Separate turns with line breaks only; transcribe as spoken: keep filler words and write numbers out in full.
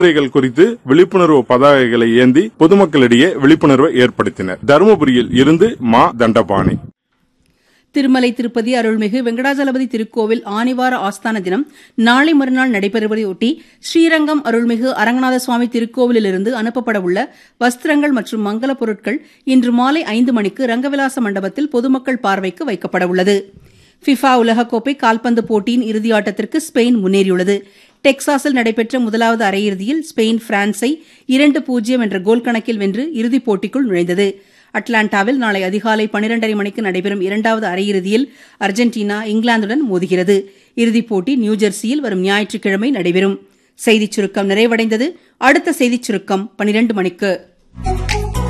விதிமுறைகள் குறித்து விழிப்புணர்வு பதாகைகளை ஏந்தி பொதுமக்களிடையே விழிப்புணர்வை ஏற்படுத்தினர். தருமபுரியில் இருந்து மா தண்டபாணி.
திருமலை திருப்பதி அருள்மிகு வெங்கடாஜலபதி திருக்கோவில் ஆனிவார ஆஸ்தான தினம் நாளை மறுநாள் நடைபெறுவதையொட்டி ஸ்ரீரங்கம் அருள்மிகு அரங்கநாத சுவாமி திருக்கோவிலிலிருந்து அனுப்பப்பட உள்ள வஸ்திரங்கள் மற்றும் மங்கல பொருட்கள் இன்று மாலை ஐந்து மணிக்கு ரங்கவிலாச மண்டபத்தில் பொதுமக்கள் பார்வைக்கு வைக்கப்பட உள்ளது. ஃபிஃபா உலகக்கோப்பை கால்பந்து போட்டியின் இறுதியாட்டத்திற்கு ஸ்பெயின் முன்னேறியுள்ளது. டெக்சாஸில் நடைபெற்ற முதலாவது அரையிறுதியில் ஸ்பெயின் பிரான்ஸை இரண்டு பூஜ்ஜியம் என்ற கோல் கணக்கில் வென்று இறுதிப் போட்டிக்குள் நுழைந்தது. அட்லாண்டாவில் நாளை அதிகாலை பனிரெண்டரை மணிக்கு நடைபெறும் இரண்டாவது அரையிறுதியில் அர்ஜென்டினா இங்கிலாந்துடன் மோதுகிறது. இறுதிப் போட்டி நியூஜெர்சியில் வரும் ஞாயிற்றுக்கிழமை நடைபெறும். செய்திச் சுருக்கம் நிறைவடைந்தது. அடுத்த செய்திச் சுருக்கம் பனிரெண்டு மணிக்கு.